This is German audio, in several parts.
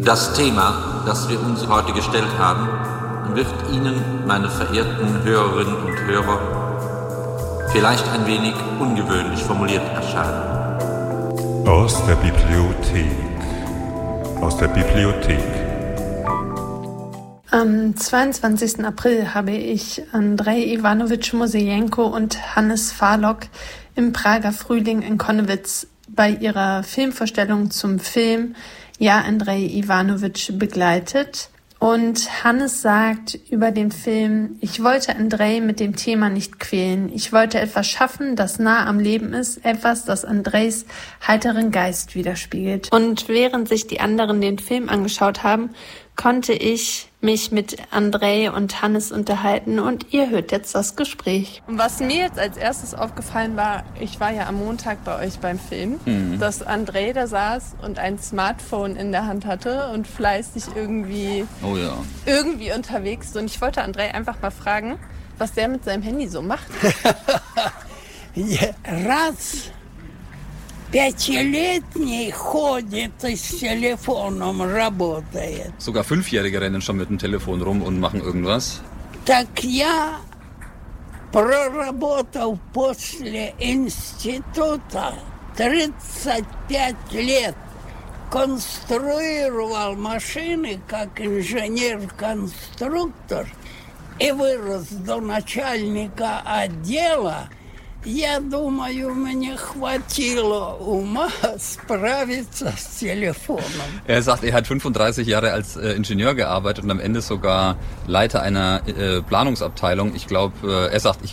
Das Thema, das wir uns heute gestellt haben, wird Ihnen, meine verehrten Hörerinnen und Hörer, vielleicht ein wenig ungewöhnlich formuliert erscheinen. Aus der Bibliothek. Aus der Bibliothek. Am 22. April habe ich Andrei Iwanowitsch Mosejenko und Hannes Farlock im Prager Frühling in Konnewitz bei ihrer Filmvorstellung zum Film Ja, Andrei Iwanowitsch begleitet. Und Hannes sagt über den Film: Ich wollte Andrei mit dem Thema nicht quälen. Ich wollte etwas schaffen, das nah am Leben ist, etwas, das Andreis heiteren Geist widerspiegelt. Und während sich die anderen den Film angeschaut haben, konnte ich mich mit Andrei und Hannes unterhalten und ihr hört jetzt das Gespräch. Was mir jetzt als erstes aufgefallen war, ich war ja am Montag bei euch beim Film, dass Andrei da saß und ein Smartphone in der Hand hatte und fleißig irgendwie unterwegs. Und ich wollte Andrei einfach mal fragen, was der mit seinem Handy so macht. Пятилетний ходит и с телефоном работает. Sogar Fünfjährige rennen schon mit dem Telefon rum und machen irgendwas. Так я проработал после института 35 лет. Конструировал машины как инженер-конструктор и вырос до начальника отдела. Я думаю, мне хватило ума справиться с телефоном. Er sagt, er hat 35 Jahre als Ingenieur gearbeitet und am Ende sogar Leiter einer Planungsabteilung. Ich glaube,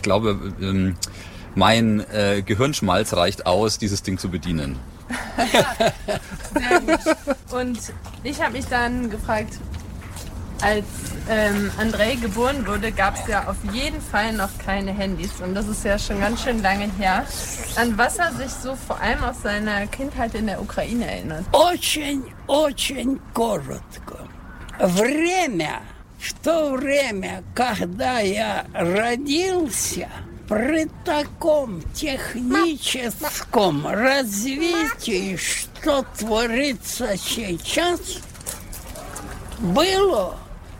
mein Gehirnschmalz reicht aus, dieses Ding zu bedienen. Sehr gut. Und ich habe mich dann gefragt, als Andrei geboren wurde, gab es ja auf jeden Fall noch keine Handys. Und das ist ja schon ganz schön lange her. An was er sich so vor allem aus seiner Kindheit in der Ukraine erinnert. Очень коротко. В то время, когда я родился, при таком техническом развитии, что творится сейчас, было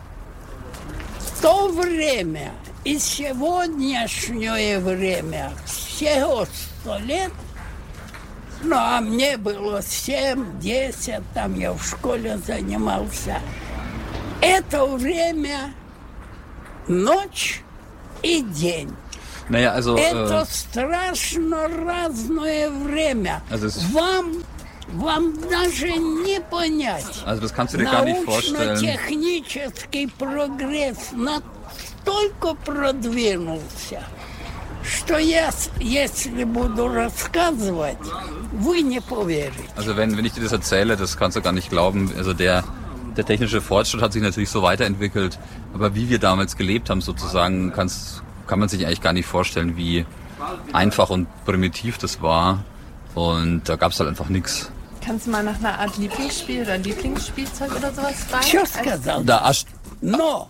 то время и сегодняшнее время всего 100 лет, ну а мне было 7-10, там я в школе занимался. Это время ночь и день. Naja, also, Это страшно разное время. Also Вам даже не понять. Also das kannst du dir gar nicht vorstellen. Научно-технический прогресс настолько продвинулся, что я, если буду рассказывать, вы не поверите. Also wenn ich dir das erzähle, das kannst du gar nicht glauben. Also der technische Fortschritt hat sich natürlich so weiterentwickelt, aber wie wir damals gelebt haben sozusagen, kann man sich eigentlich gar nicht vorstellen, wie einfach und primitiv das war. Und da gab es halt einfach nichts. Kannst du mal nach einer Art Lieblingsspiel oder Lieblingsspielzeug oder sowas fragen? Что сказал? Но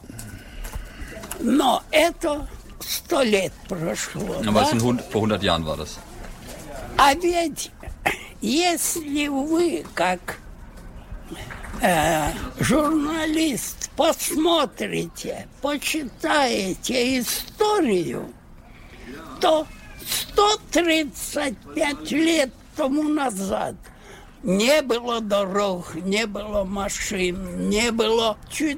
это 100 лет прошло. Aber das sind vor 100 Jahren war das. А ведь если вы, как журналист, посмотрите, почитаете историю, то 135 лет тому назад не было дорог, не было машин, не было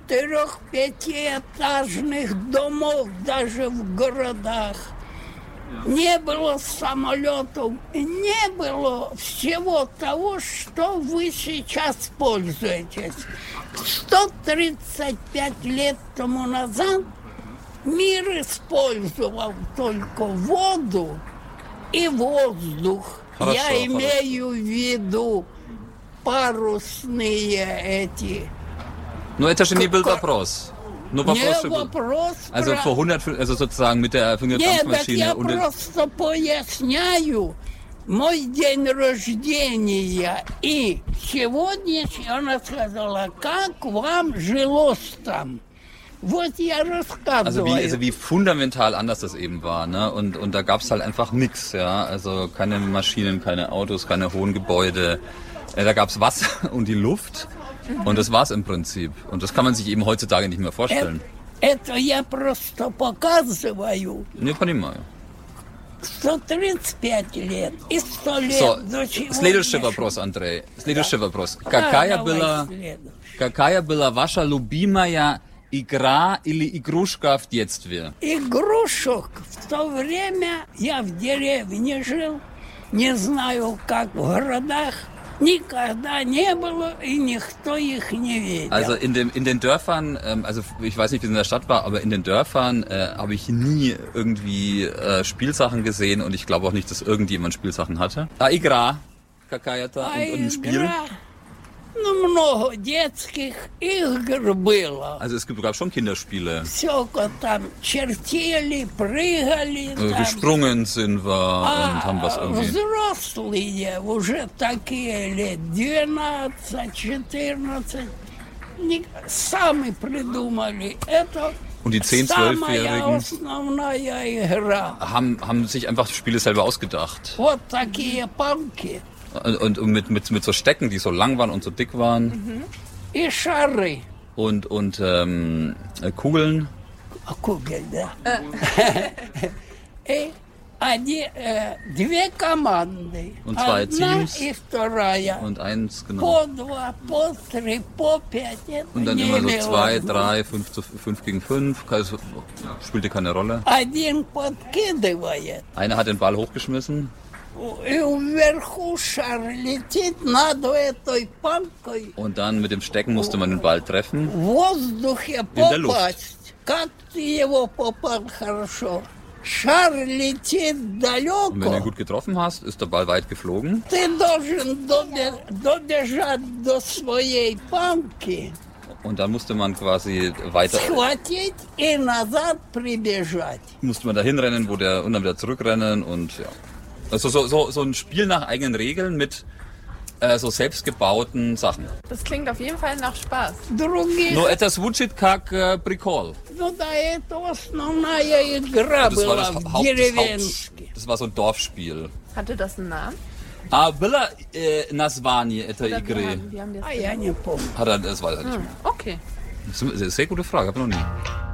4-5-этажных домов даже в городах, не было самолетов, не было всего того, что вы сейчас пользуетесь. 135 лет тому назад мир использовал только воду и воздух. Я имею в виду парусные эти. Ну это же не был вопрос. Не вопрос. Also vor 100, also sozusagen mit der Fingerdampfmaschine. Нет, так я просто поясняю. Мой день рождения и сегодняшний, она сказала, как вам жилось там? Вот я рассказываю. Also wie fundamental anders das eben war, ne? Und da gab es halt einfach nichts, ja. Also keine Maschinen, keine Autos, keine hohen Gebäude. Da gab es Wasser und die Luft. Und das war's im Prinzip. Und das kann man sich eben heutzutage nicht mehr vorstellen. Это я просто показываю. Не понимаю. 135 лет и 100 лет. So, до чего следующий дошел. вопрос, Андрей. Следующий вопрос. Давай Какая следующий. была ваша любимая игра или игрушка в детстве? Игрушек в то время я в деревне жил, не знаю, как в городах. Никогда не было и никто их не видел. Also in den Dörfern, also ich weiß nicht, wie es in der Stadt war, aber in den Dörfern habe ich nie irgendwie Spielsachen gesehen und ich glaube auch nicht, dass irgendjemand Spielsachen hatte. Игра какая-то und ein Spiel. Игра, ну, много детских игр было. Also es gab schon Kinderspiele. Все там чертили, прыгали. Там. Gesprungen sind wir und haben was irgendwie. Взрослые уже такие лет 12, 14. Сами придумали. Это Und die 10-, самая 12-Jährigen основная игра. haben sich einfach Spiele selber ausgedacht. Вот такие палки Und mit so Stecken, die so lang waren und so dick waren. и шары. Und Kugeln. Кугель, да. И две команды. Und zwei Одна Teams. и вторая. Und eins, genau. По 2, по 3, по 5. Это Und dann immer so 2, невозможно. 3, 5 gegen 5. Also, spielte keine Rolle. Один подкидывает, Einer hat den Ball hochgeschmissen и вверху шар летит над этой палкой. und dann mit dem Stecken musste man den Ball treffen. В воздухе der Luft. попасть. Как ты его попал хорошо? Шар летит Und wenn du ihn далеко. gut getroffen hast, ist der Ball weit geflogen. Ты должен добежать до своей палки, Und dann musste man quasi weiter, схватить и назад прибежать. musste man da hinrennen, und dann wieder zurückrennen und ja. Also so ein Spiel nach eigenen Regeln mit so selbstgebauten Sachen. Das klingt auf jeden Fall nach Spaß. Других, Но это звучит как прикол. ну да, это основная игра Das war была в das деревенске. das war so ein Dorfspiel. Hatte das einen Namen? А было название этой Oder игры? wie haben die А das я не помню. Das weiß ich nicht mehr. Okay. Das ist eine sehr gute Frage, habe ich noch nie.